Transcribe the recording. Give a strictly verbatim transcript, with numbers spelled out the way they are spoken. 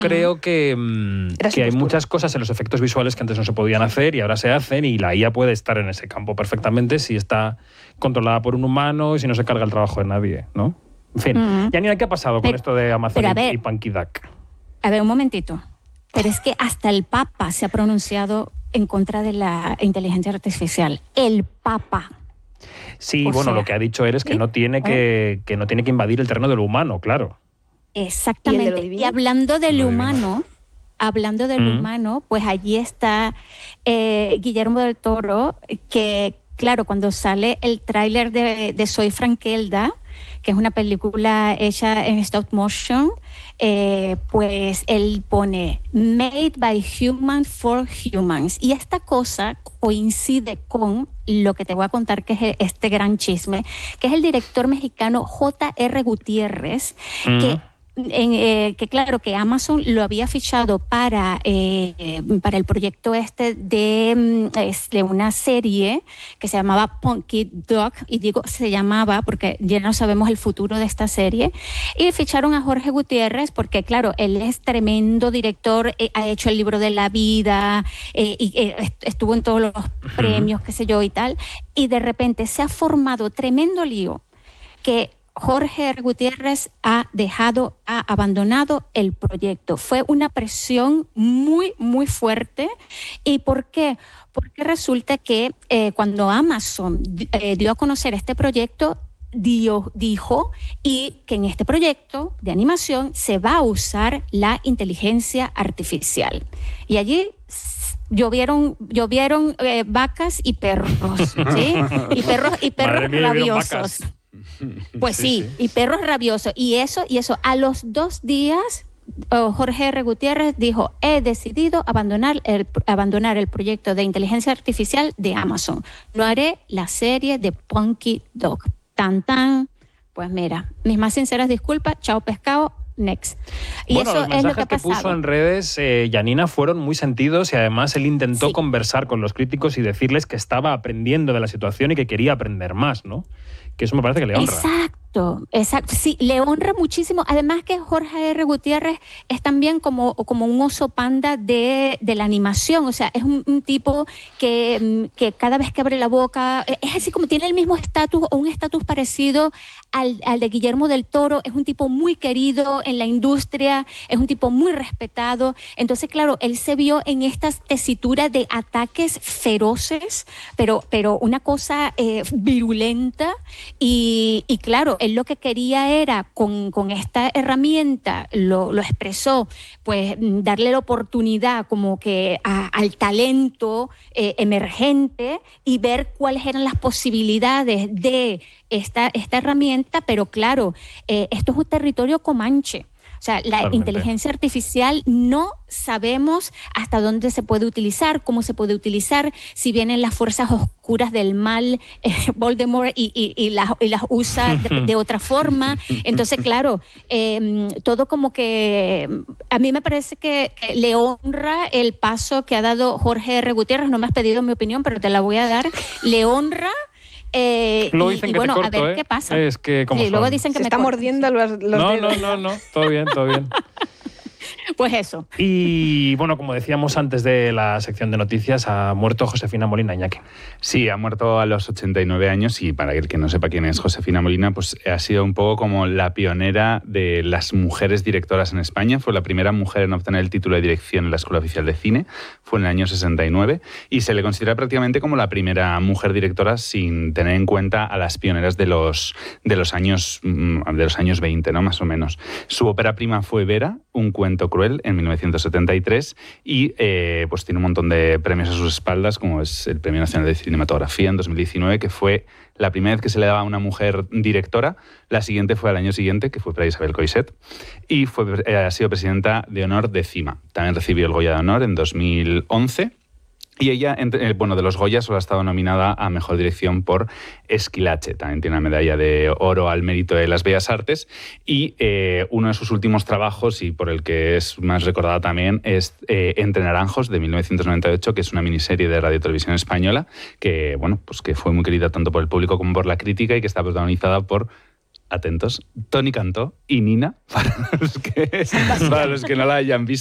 creo que, mmm, que hay muchas cosas en los efectos visuales que antes no se podían hacer y ahora se hacen, y la I A puede estar en ese campo perfectamente si está controlada por un humano y si no se carga el trabajo de nadie, ¿no? En fin, uh-huh. Janina, ¿qué ha pasado con pero, esto de Amazon y, ver, y Punky Duck? A ver, un momentito. Pero es que hasta el Papa se ha pronunciado en contra de la inteligencia artificial. El Papa. Sí, o bueno, sea, lo que ha dicho él es que, ¿sí? no tiene que, que no tiene que invadir el terreno del humano, claro. Exactamente. Y, y hablando del humano, hablando del mm. humano, pues allí está eh, Guillermo del Toro, que, claro, cuando sale el tráiler de, de Soy Frankelda, que es una película hecha en stop motion, eh, pues él pone Made by Humans for Humans. Y esta cosa coincide con lo que te voy a contar, que es este gran chisme, que es el director mexicano J R Gutiérrez, mm. que En, eh, que claro, que Amazon lo había fichado para, eh, para el proyecto este de, de una serie que se llamaba Punky Duck, y digo se llamaba porque ya no sabemos el futuro de esta serie, y ficharon a Jorge Gutiérrez porque claro, él es tremendo director, eh, ha hecho el libro de la vida, eh, y eh, estuvo en todos los uh-huh. premios, qué sé yo y tal, y de repente se ha formado tremendo lío que Jorge Gutiérrez ha dejado, ha abandonado el proyecto. Fue una presión muy, muy fuerte. ¿Y por qué? Porque resulta que eh, cuando Amazon eh, dio a conocer este proyecto, dio, dijo y que en este proyecto de animación se va a usar la inteligencia artificial. Y allí llovieron, llovieron eh, vacas y perros, ¿sí? Y perros, y perros mía, rabiosos. Pues sí, sí, sí, y perros rabiosos. Y eso, y eso, a los dos días, oh, Jorge R. Gutiérrez dijo, he decidido abandonar el, abandonar el proyecto de inteligencia artificial de Amazon. No haré la serie de Punky Dog. Tan, tan. Pues mira, mis más sinceras disculpas, chao pescado, next. Y bueno, eso los mensajes es lo que, que puso en redes, eh, Janina, fueron muy sentidos, y además él intentó sí. conversar con los críticos y decirles que estaba aprendiendo de la situación y que quería aprender más, ¿no? Que eso me parece que le honra. Exacto, exacto. Sí, le honra muchísimo. Además que Jorge R. Gutiérrez es también como, como un oso panda de, de la animación. O sea, es un, un tipo que, que cada vez que abre la boca, es así como tiene el mismo estatus o un estatus parecido al, al de Guillermo del Toro. Es un tipo muy querido en la industria, es un tipo muy respetado. Entonces, claro, él se vio en esta tesitura de ataques feroces, pero, pero una cosa eh, virulenta. Y, y claro, él lo que quería era, con, con esta herramienta, lo, lo expresó, pues darle la oportunidad como que a, al talento eh, emergente y ver cuáles eran las posibilidades de esta, esta herramienta, pero claro, eh, esto es un territorio comanche. O sea, la Totalmente. inteligencia artificial no sabemos hasta dónde se puede utilizar, cómo se puede utilizar, si vienen las fuerzas oscuras del mal, eh, Voldemort, y, y, y, las, y las usa de, de otra forma. Entonces, claro, eh, todo como que a mí me parece que, que le honra el paso que ha dado Jorge R. Gutiérrez. No me has pedido mi opinión, pero te la voy a dar. Le honra. Eh, luego dicen y, y que bueno, te corto, a ver ¿eh? qué pasa. Es que como sí, luego dicen que se me está corto. mordiendo los, los no, dedos. No, no, no, todo bien, todo bien. Pues eso. Y bueno, como decíamos antes de la sección de noticias, ha muerto Josefina Molina, Iñaki. Sí, ha muerto a los ochenta y nueve años, y para el que no sepa quién es Josefina Molina, pues ha sido un poco como la pionera de las mujeres directoras en España. Fue la primera mujer en obtener el título de dirección en la Escuela Oficial de Cine, fue en el año sesenta y nueve, y se le considera prácticamente como la primera mujer directora sin tener en cuenta a las pioneras de los, de los, años, de los años veinte, ¿no? Más o menos. Su ópera prima fue Vera, un cuento cruel, en mil novecientos setenta y tres, y eh, pues tiene un montón de premios a sus espaldas, como es el Premio Nacional de Cinematografía en dos mil diecinueve, que fue la primera vez que se le daba a una mujer directora. La siguiente fue al año siguiente, que fue para Isabel Coixet, y fue, eh, ha sido presidenta de honor de CIMA. También recibió el Goya de Honor en dos mil once. Y ella, entre, bueno, de los Goya solo ha estado nominada a Mejor Dirección por Esquilache. También tiene una medalla de oro al mérito de las Bellas Artes. Y eh, uno de sus últimos trabajos, y por el que es más recordada también, es eh, Entre Naranjos, de mil novecientos noventa y ocho, que es una miniserie de Radio y Televisión Española, que, bueno, pues que fue muy querida tanto por el público como por la crítica, y que está protagonizada por atentos, Tony Cantó y Nina, para los que, para los que no la hayan visto.